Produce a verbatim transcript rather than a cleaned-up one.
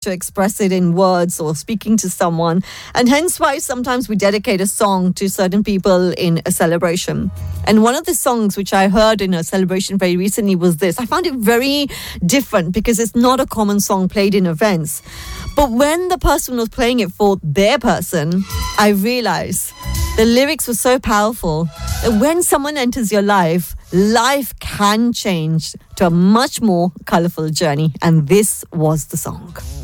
to express it in words or speaking to someone, and hence why sometimes we dedicate a song to certain people in a celebration. And one of the songs which I heard in a celebration very recently was this. I found it very different because it's not a common song played in events. But when the person was playing it for their person, I realized the lyrics were so powerful that when someone enters your life, life can change to a much more colorful journey. And this was the song.